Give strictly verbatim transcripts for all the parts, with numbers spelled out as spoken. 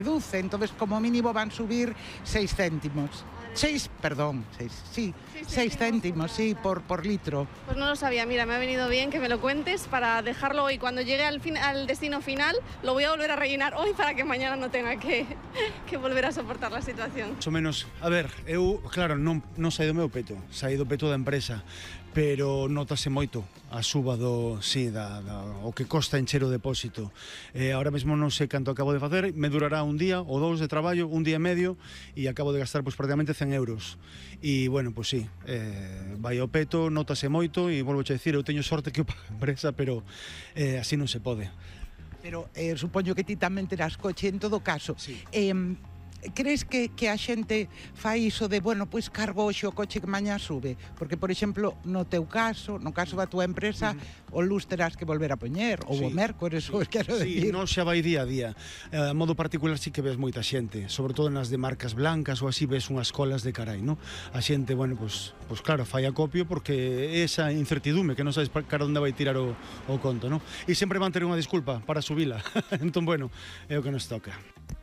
reduce, entonces como mínimo van a subir seis céntimos. Seis, perdón, seis, sí, sí, seis céntimos, sí, por, por litro. Pues no lo sabía, mira, me ha venido bien que me lo cuentes para dejarlo hoy. Cuando llegue al, fin, al destino final, lo voy a volver a rellenar hoy para que mañana no tenga que, que volver a soportar la situación. Más ou menos, a ver, eu, claro, non, non saí do meu peto, saí do peto da empresa, pero notase moito a suba do, sí, da, da, o que costa encher o depósito. Eh, ahora mesmo non sei canto acabo de facer, me durará un día ou dous de traballo, un día e medio, e acabo de gastar pois, prácticamente cen euros. E, bueno, pois sí, eh, vai ao peto, notase moito, e volvo a dicir, eu teño sorte que o paga a empresa, pero eh, así non se pode. Pero eh, supoño que ti tamén terás coche en todo caso. Sí. Eh, crees que, que a xente fai iso de, bueno, pois cargo hoxe o coche que mañá sube? Porque, por exemplo, no teu caso, no caso da tua empresa, uh-huh. o luz terás que volver a poñer, ou sí. o mércores, sí. ou quero sí, decir. non xa vai día a día. Eh, a modo particular sí que ves moita xente, sobre todo nas de marcas blancas ou así ves unhas colas de carai, non? A xente, bueno, pois, pois claro, fai acopio porque esa incertidume que non sabes cara onde vai tirar o, o conto, non? E sempre van ter unha disculpa para subila. Entón, bueno, é o que nos toca.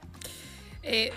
Eh,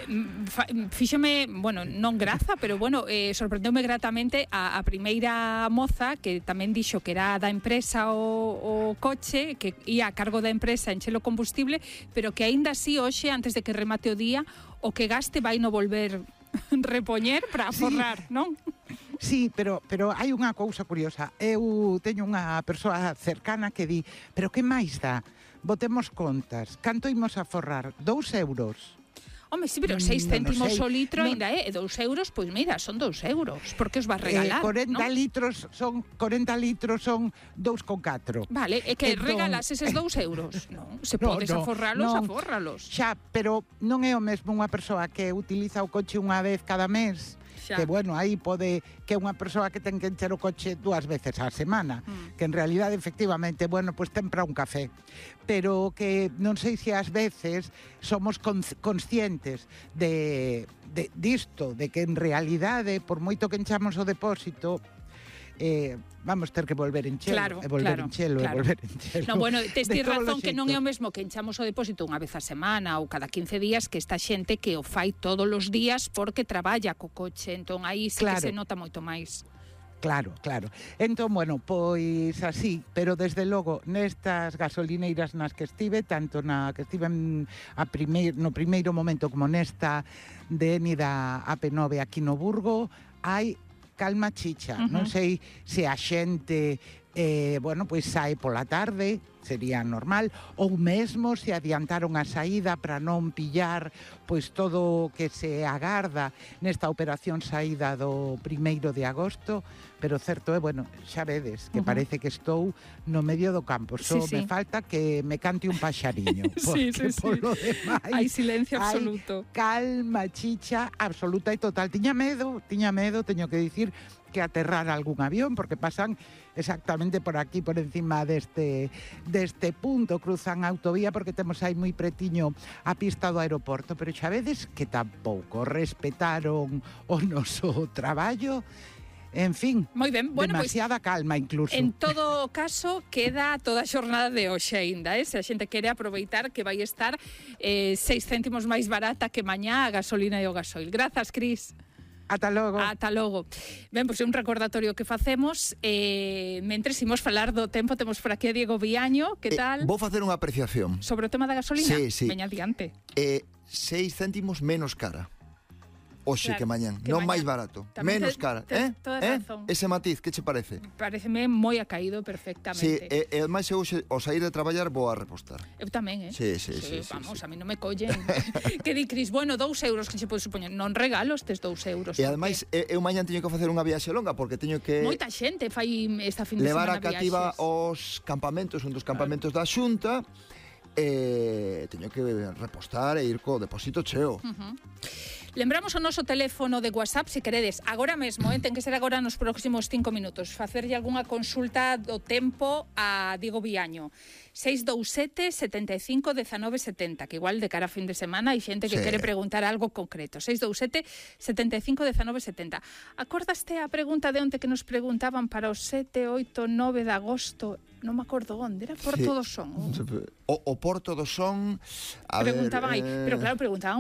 fíxome, bueno, non graza, pero bueno, eh, sorprendeume gratamente a, a primeira moza que tamén dixo que era da empresa o, o coche, que ia a cargo da empresa enchelo combustible, pero que aínda así hoxe, antes de que remate o día, o que gaste vai no volver repoñer para aforrar, sí. non? Sí, pero, pero hai unha cousa curiosa. Eu teño unha persoa cercana que di, pero que máis dá? Botemos contas. Canto imos a forrar? Dous euros? Home, sí, pero seis céntimos no o litro no. ainda é, e dous euros, pois mira, son dous euros. Por que os vas regalar, eh, corenta non? litros son corenta litros son dous con catro. Vale, é que entón, regalas eses dous euros. Non, se no, podes no, aforralos, non. afórralos. Xa, pero non é o mesmo unha persoa que utiliza o coche unha vez cada mes. Xa. Que bueno, aí pode que unha persoa que ten que encher o coche dúas veces á semana, mm. que en realidade efectivamente, bueno, pois pues ten para un café, pero que non sei se ás veces somos conscientes de, de disto, de que en realidade, por moito que enchamos o depósito, eh, vamos ter que volver enchelo, claro, e volver claro, enchelo, claro. e volver enchelo. No, bueno, tes ti razón que non é o mesmo que enchamos o depósito unha vez a semana ou cada quince días que esta xente que o fai todos os días porque traballa co coche, entón aí sí claro. que se nota moito máis. Claro, claro. Entón, bueno, pois así, pero desde logo nestas gasolineiras nas que estive, tanto na que estive a primeir, no primeiro momento como nesta de Eni da A P nove aquí no Burgo, hai calma chicha. Uh-huh. Non sei se a xente eh, bueno, pois sae pola tarde, sería normal, ou mesmo se adiantaron a saída para non pillar pois todo o que se agarda nesta operación saída do primeiro de agosto, pero certo é, bueno, xa vedes que uh-huh. parece que estou no medio do campo, só sí, me sí. falta que me cante un paxariño, porque sí, sí, polo sí. demais hai silencio absoluto. Hai calma chicha absoluta e total. Tiña medo, tiña medo, teño que dicir que aterrar algún avión, porque pasan exactamente por aquí, por encima deste, deste punto, cruzan a autovía, porque temos aí moi pretiño a pista do aeroporto, pero xa vedes que tampouco respetaron o noso traballo. En fin, moi ben, bueno, demasiada pues, calma incluso. En todo caso, queda toda a xornada de hoxe aínda, eh? Se a xente quere aproveitar que vai estar eh, seis céntimos máis barata que mañá a gasolina e o gasoil. Grazas, Cris. Ata logo. Ata logo. Ben, pois é un recordatorio que facemos. Eh, mentres imos falar do tempo, temos por aquí a Diego Viaño. Que tal? Eh, vou facer unha apreciación. Sobre o tema da gasolina? Sí, sí. Veña adiante. Eh, seis céntimos menos cara. Oxe, claro, que mañán, que non máis barato, tamén menos te, cara, te, eh? eh? Ese matiz, que che parece? Pareceme moi acaído perfectamente. Sí, e, e ademais eu hoxe, ao sair de traballar vou a repostar. Eu tamén, eh? Sí, sí, sí, sí, sí vamos, sí. a mí non me collen. Que di, Cris, bueno, dous euros que se pode supoñer, non regalo estes dous euros. E ademais, porque... eu mañán teño que facer unha viaxe longa, porque teño que... Moita xente fai esta fin de levar semana a cativa viaxes. Os campamentos, un dos campamentos claro. da Xunta, e teño que repostar e ir co depósito cheo. Uh-huh. Lembramos o noso teléfono de WhatsApp, se queredes, agora mesmo, eh, ten que ser agora nos próximos cinco minutos, facerlle algunha consulta do tempo a Diego Viaño. seis dous sete, setenta e cinco, diecinueve setenta, que igual de cara a fin de semana hai xente que sí. quere preguntar algo concreto. seis dous sete, setenta e cinco, diecinueve setenta. Acordaste a pregunta de onte que nos preguntaban para o sete, oito, nove de agosto? Non me acordo onde, era Porto sí. do Son. O, o Porto do Son... A preguntaban ver, aí, eh... pero claro, preguntaban